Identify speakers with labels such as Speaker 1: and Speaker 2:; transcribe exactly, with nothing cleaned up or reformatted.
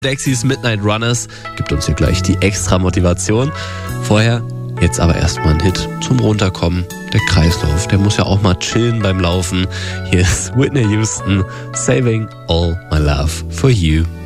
Speaker 1: Dexys Midnight Runners gibt uns hier gleich die extra Motivation. Vorher jetzt aber erstmal ein Hit zum Runterkommen. Der Kreislauf, der muss ja auch mal chillen beim Laufen. Hier ist Whitney Houston, Saving All My Love For You.